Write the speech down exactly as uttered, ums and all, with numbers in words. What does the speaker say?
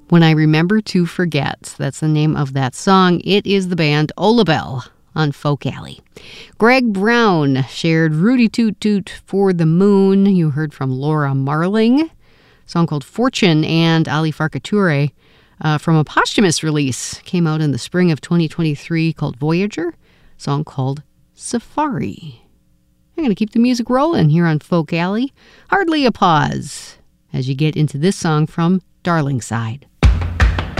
When I Remember to Forget. That's the name of that song. It is the band Olabelle on Folk Alley. Greg Brown shared Rudy Toot Toot for the Moon. You heard from Laura Marling. A song called Fortune, and Ali Farkature uh, from a posthumous release. Came out in the spring of twenty twenty-three called Voyager. A song called Safari. I'm going to keep the music rolling here on Folk Alley. Hardly a pause as you get into this song from Darlingside.